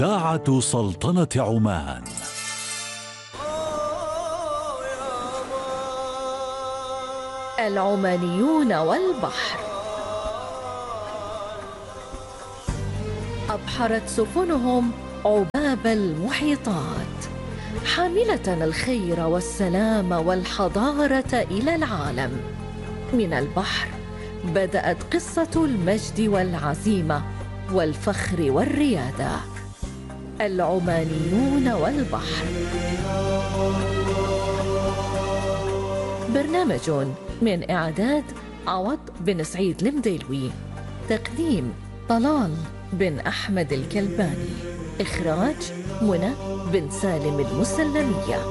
إذاعة سلطنة عمان. العمانيون والبحر. أبحرت سفنهم عباب المحيطات، حاملة الخير والسلام والحضارة إلى العالم. من البحر بدأت قصة المجد والعزيمة والفخر والريادة. العمانيون والبحر، برنامج من إعداد عوض بن سعيد المديلوي، تقديم طلال بن أحمد الكلباني، إخراج منى بن سالم المسلمية.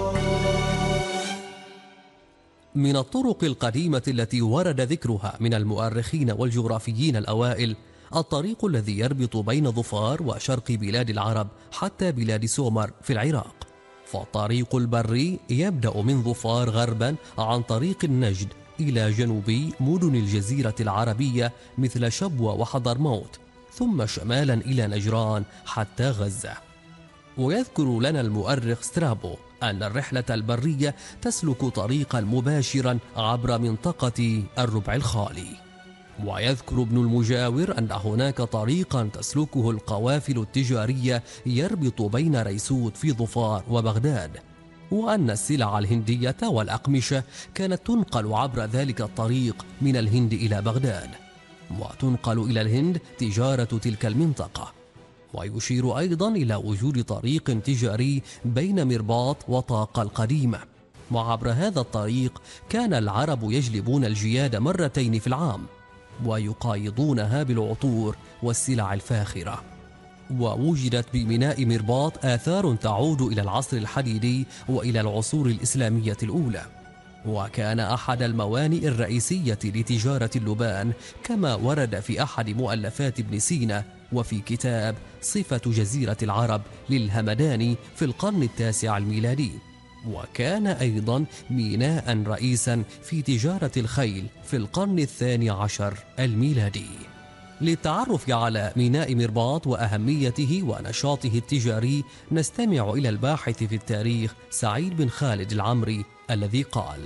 من الطرق القديمة التي ورد ذكرها من المؤرخين والجغرافيين الأوائل الطريق الذي يربط بين ظفار وشرق بلاد العرب حتى بلاد سومر في العراق. فالطريق البري يبدأ من ظفار غربا عن طريق النجد إلى جنوبي مدن الجزيرة العربية مثل شبوة وحضرموت، ثم شمالا إلى نجران حتى غزة. ويذكر لنا المؤرخ سترابو أن الرحلة البرية تسلك طريقا مباشرا عبر منطقة الربع الخالي. ويذكر ابن المجاور أن هناك طريقا تسلكه القوافل التجارية يربط بين ريسوت في ظفار وبغداد، وأن السلع الهندية والأقمشة كانت تنقل عبر ذلك الطريق من الهند إلى بغداد، وتنقل إلى الهند تجارة تلك المنطقة. ويشير أيضا إلى وجود طريق تجاري بين مرباط وطاقة القديمة، وعبر هذا الطريق كان العرب يجلبون الجياد مرتين في العام ويقايضونها بالعطور والسلع الفاخرة. ووجدت بميناء مرباط آثار تعود إلى العصر الحديدي وإلى العصور الإسلامية الأولى، وكان أحد الموانئ الرئيسية لتجارة اللبان، كما ورد في أحد مؤلفات ابن سينا وفي كتاب صفة جزيرة العرب للهمداني في القرن التاسع الميلادي. وكان أيضا ميناء رئيسا في تجارة الخيل في القرن الثاني عشر الميلادي. للتعرف على ميناء مرباط وأهميته ونشاطه التجاري نستمع إلى الباحث في التاريخ سعيد بن خالد العمري الذي قال: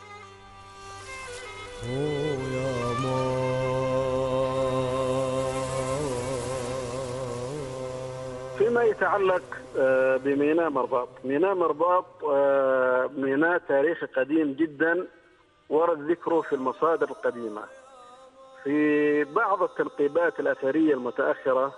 فيما يتعلق بميناء مرباط، ميناء مرباط ميناء تاريخي قديم جدا ورد ذكره في المصادر القديمة. في بعض التنقيبات الأثرية المتأخرة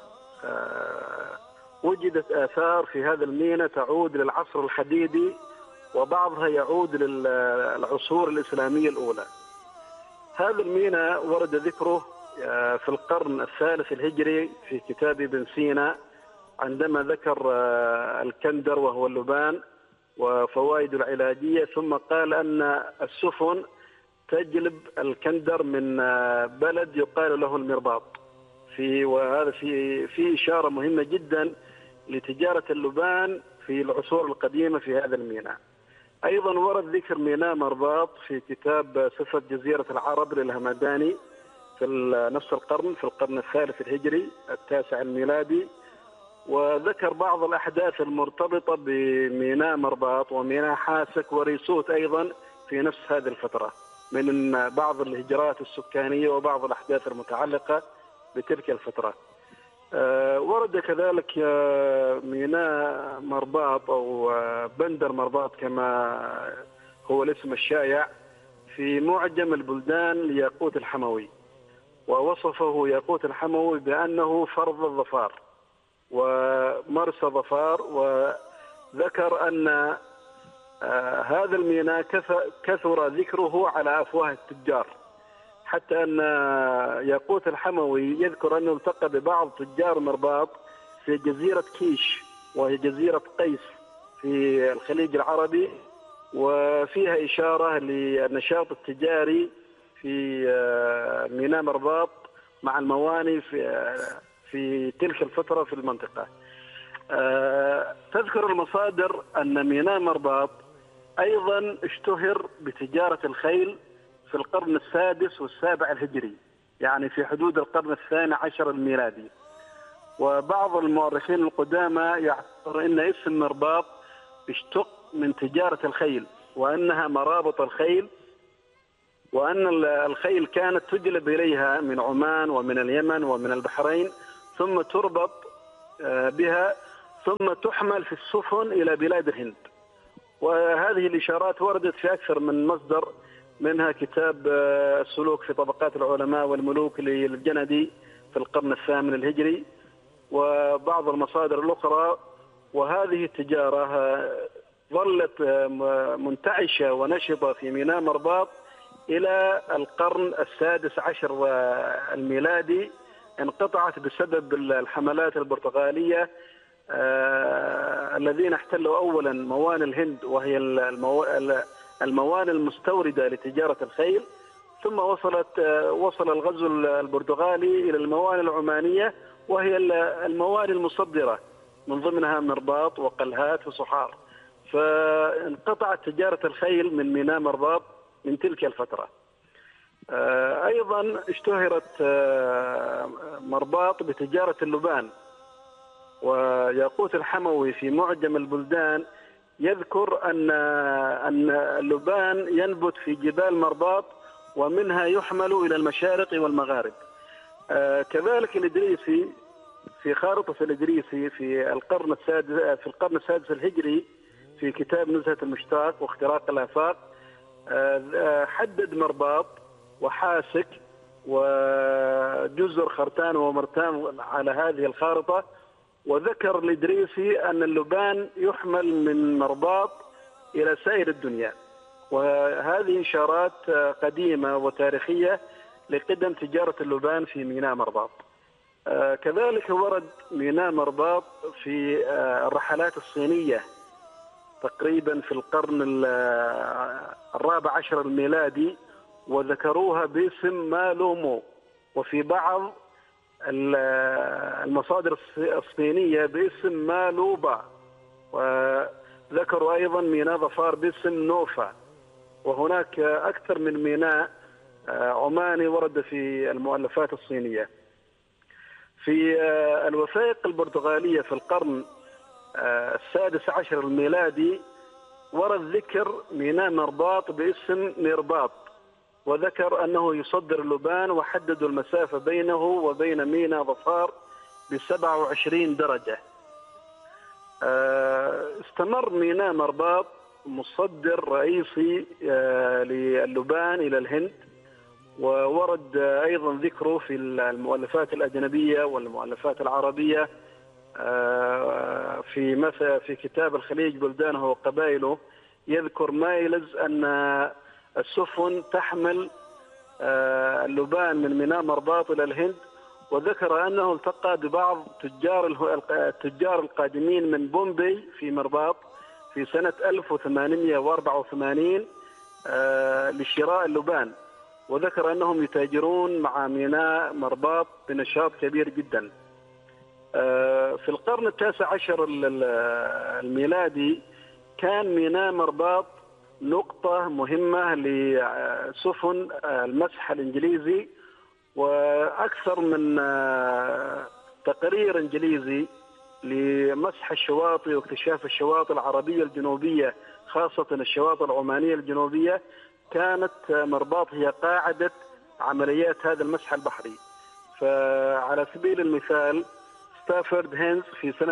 وجدت آثار في هذا الميناء تعود للعصر الحديدي، وبعضها يعود للعصور الإسلامية الأولى. هذا الميناء ورد ذكره في القرن الثالث الهجري في كتاب ابن سينا، عندما ذكر الكندر وهو اللبان وفوائد العلاجية، ثم قال أن السفن تجلب الكندر من بلد يقال له المرباط. وهذا في إشارة مهمة جدا لتجارة اللبان في العصور القديمة في هذا الميناء. أيضا ورد ذكر ميناء مرباط في كتاب صفة جزيرة العرب للهمداني في نفس القرن، في القرن الثالث الهجري التاسع الميلادي، وذكر بعض الأحداث المرتبطة بميناء مرباط وميناء حاسك وريسوت أيضا في نفس هذه الفترة من بعض الهجرات السكانية وبعض الأحداث المتعلقة بتلك الفترة. ورد كذلك ميناء مرباط أو بندر مرباط كما هو الاسم الشائع في معجم البلدان لياقوت الحموي، ووصفه ياقوت الحموي بأنه فرض الظفار ومرسى ظفار، وذكر أن هذا الميناء كثر ذكره على أفواه التجار، حتى أن ياقوت الحموي يذكر أنه التقى ببعض تجار مرباط في جزيرة كيش، وهي جزيرة قيس في الخليج العربي، وفيها إشارة للنشاط التجاري في ميناء مرباط مع المواني في تلك الفترة في المنطقة. تذكر المصادر أن ميناء مرباط أيضا اشتهر بتجارة الخيل في القرن السادس والسابع الهجري، يعني في حدود القرن الثاني عشر الميلادي. وبعض المؤرخين القدامى يعتبر أن اسم مرباط اشتق من تجارة الخيل، وأنها مرابط الخيل، وأن الخيل كانت تجلب إليها من عمان ومن اليمن ومن البحرين، ثم تربط بها، ثم تحمل في السفن إلى بلاد الهند. وهذه الإشارات وردت في أكثر من مصدر، منها كتاب السلوك في طبقات العلماء والملوك للجندي في القرن الثامن الهجري، وبعض المصادر الأخرى. وهذه التجارة ظلت منتعشة ونشطة في ميناء مرباط إلى القرن السادس عشر الميلادي. انقطعت بسبب الحملات البرتغالية الذين احتلوا أولا موانئ الهند، وهي الموانئ المستوردة لتجارة الخيل، ثم وصل الغزو البرتغالي إلى الموانئ العمانية، وهي الموانئ المصدرة، من ضمنها مرباط وقلهات وصحار. فانقطعت تجارة الخيل من ميناء مرباط من تلك الفترة. أيضا اشتهرت مرباط بتجارة اللبان، وياقوت الحموي في معجم البلدان يذكر أن اللبان ينبت في جبال مرباط، ومنها يحمل إلى المشارق والمغارب. كذلك الإدريسي في خارطة الإدريسي في القرن السادس الهجري في كتاب نزهة المشتاق واختراق الآفاق حدد مرباط وحاسك وجزر خرتان ومرتان على هذه الخارطة، وذكر الإدريسي أن اللبان يحمل من مرباط إلى سائر الدنيا. وهذه إشارات قديمة وتاريخية لقدم تجارة اللبان في ميناء مرباط. كذلك ورد ميناء مرباط في الرحلات الصينية تقريبا في القرن الرابع عشر الميلادي، وذكروها باسم مالومو، وفي بعض المصادر الصينية باسم مالوبا، وذكروا أيضا ميناء ظفار باسم نوفا. وهناك أكثر من ميناء عماني ورد في المؤلفات الصينية. في الوثائق البرتغالية في القرن السادس عشر الميلادي ورد ذكر ميناء مرباط باسم ميرباط، وذكر أنه يصدر اللبان، وحددوا المسافة بينه وبين ميناء ظفار ب27 درجة. استمر ميناء مرباط مصدر رئيسي للبان إلى الهند، وورد أيضا ذكره في المؤلفات الأجنبية والمؤلفات العربية. في كتاب الخليج بلدانه وقبائله يذكر مايلز أن السفن تحمل اللبان من ميناء مرباط إلى الهند، وذكر أنه التقى ببعض التجار القادمين من بومبي في مرباط في سنة 1884 لشراء اللبان، وذكر أنهم يتاجرون مع ميناء مرباط بنشاط كبير جدا. في القرن التاسع عشر الميلادي كان ميناء مرباط نقطة مهمة لسفن المسح الإنجليزي، وأكثر من تقرير إنجليزي لمسح الشواطئ واكتشاف الشواطئ العربية الجنوبية، خاصة الشواطئ العمانية الجنوبية، كانت مرباط هي قاعدة عمليات هذا المسح البحري. فعلى سبيل المثال ستافورد هينز في سنة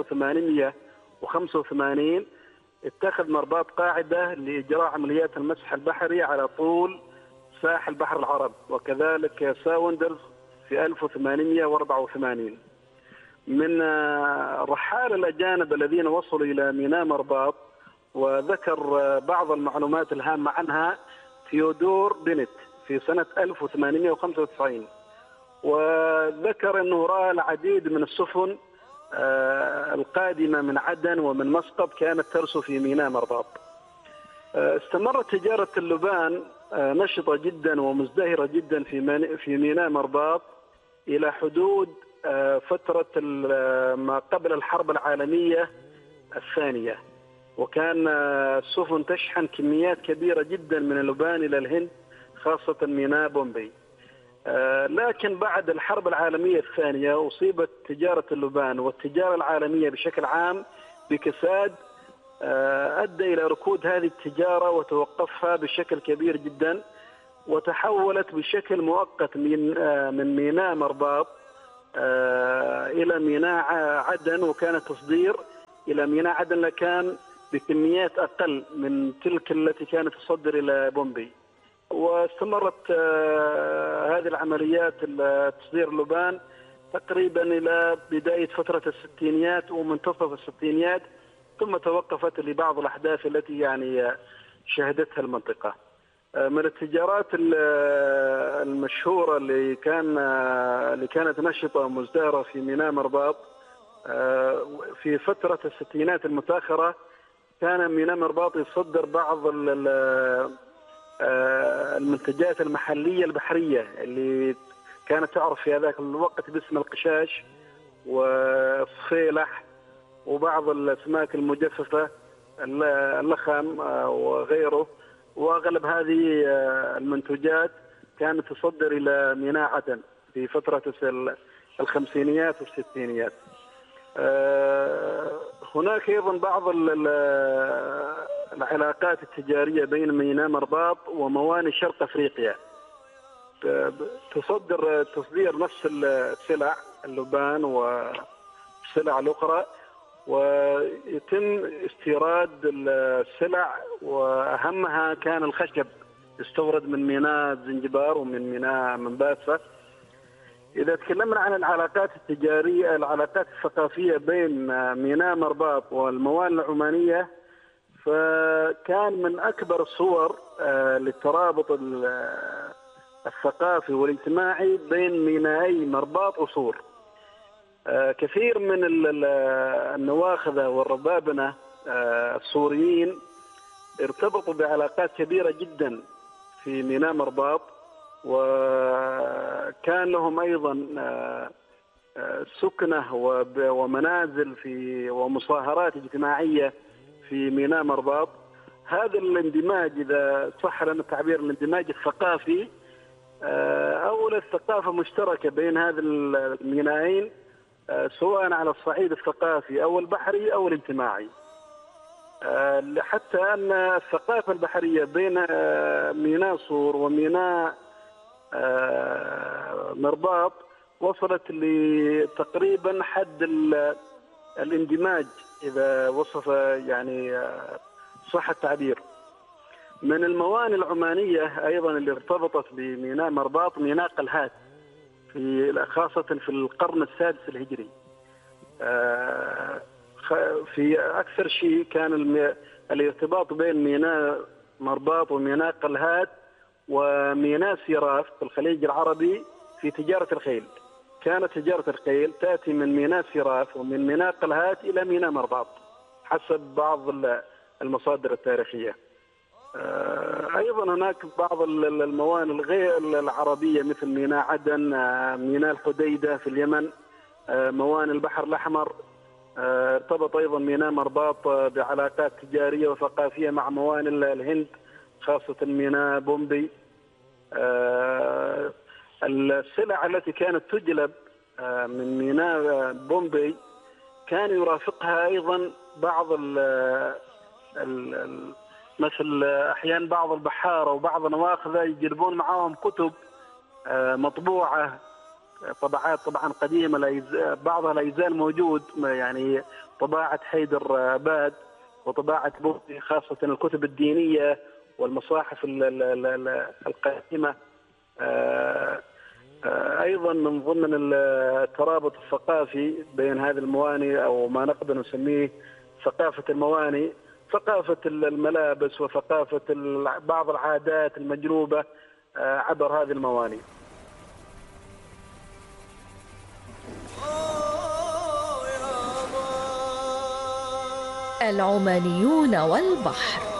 1885 اتخذ مرباط قاعدة لإجراء عمليات المسح البحري على طول ساحل بحر العرب، وكذلك ساوندرز في 1884. من الرحالة الأجانب الذين وصلوا إلى ميناء مرباط وذكر بعض المعلومات الهامة عنها ثيودور بنت في سنة 1895، وذكر أنه رأى العديد من السفن القادمة من عدن ومن مسقط كانت ترسو في ميناء مرباط. استمرت تجارة اللبان نشطة جدا ومزدهرة جدا في ميناء مرباط إلى حدود فترة ما قبل الحرب العالمية الثانية، وكان السفن تشحن كميات كبيرة جدا من اللبان إلى الهند، خاصة ميناء بومبي. لكن بعد الحرب العالمية الثانية أصيبت تجارة اللبان والتجارة العالمية بشكل عام بكساد أدى إلى ركود هذه التجارة وتوقفها بشكل كبير جدا، وتحولت بشكل مؤقت من ميناء مرباط إلى ميناء عدن، وكان التصدير إلى ميناء عدن لكان بكميات أقل من تلك التي كانت تصدر إلى بومبي. واستمرت هذه العمليات تصدير اللبان تقريبا إلى بداية فترة الستينيات ومنتصف الستينيات، ثم توقفت لبعض الأحداث التي يعني شهدتها المنطقة. من التجارات المشهورة اللي كانت نشطة ومزدهرة في ميناء مرباط في فترة الستينات المتأخرة، كان ميناء مرباط يصدر بعض المنتجات المحلية البحرية اللي كانت تعرف في هذاك الوقت باسم القشاش والصفيلح وبعض الأسماك المجففة، اللخم وغيره. وأغلب هذه المنتجات كانت تصدر إلى ميناء عدن في فترة الخمسينيات والستينيات. هناك أيضا بعض العلاقات التجارية بين ميناء مرباط ومواني شرق أفريقيا، تصدير نفس السلع اللبان والسلع الأخرى، ويتم استيراد السلع وأهمها كان الخشب، يستورد من ميناء زنجبار ومن ميناء منباسة. إذا تكلمنا عن العلاقات التجارية، العلاقات الثقافية بين ميناء مرباط والموانئ العمانية، فكان من أكبر الصور للترابط الثقافي والاجتماعي بين مينائي مرباط وصور. كثير من النواخذة والربابنة الصوريين ارتبطوا بعلاقات كبيرة جدا في ميناء مرباط، وكان لهم أيضا سكنة ومنازل ومصاهرات اجتماعية في ميناء مرباط. هذا الاندماج، إذا صح لنا التعبير، الاندماج الثقافي أو الثقافة مشتركة بين هذه المينائين، سواء على الصعيد الثقافي أو البحري أو الاجتماعي. حتى أن الثقافة البحرية بين ميناء صور وميناء مرباط وصلت لتقريبا حد الاندماج، إذا وصف يعني صح التعبير. من الموانئ العمانية أيضا اللي ارتبطت بميناء مرباط ميناء قلهات، خاصة في القرن السادس الهجري. في أكثر شيء كان الارتباط بين ميناء مرباط وميناء قلهات وميناء سيراف في الخليج العربي في تجارة الخيل. كانت تجارة الخيل تأتي من ميناء سيراف ومن ميناء قلهات إلى ميناء مرباط حسب بعض المصادر التاريخية. أيضا هناك بعض الموانئ الغير العربية مثل ميناء عدن، ميناء الحديدة في اليمن، موانئ البحر الأحمر. ارتبط أيضا ميناء مرباط بعلاقات تجارية وثقافية مع موانئ الهند، خاصة ميناء بومبي. السلع التي كانت تجلب من ميناء بومبي كان يرافقها أيضا بعض مثل أحيانا بعض البحارة وبعض النواخذة يجلبون معهم كتب مطبوعة، طبعات طبعا قديمة، بعضها لا يزال موجود، يعني طباعة حيدر باد وطباعة بومبي، خاصة الكتب الدينية والمصاحف القديمة. أيضا من ضمن الترابط الثقافي بين هذه الموانئ، أو ما نقدر نسميه ثقافة الموانئ، ثقافة الملابس وثقافة بعض العادات المجلوبة عبر هذه الموانئ. العمانيون والبحر.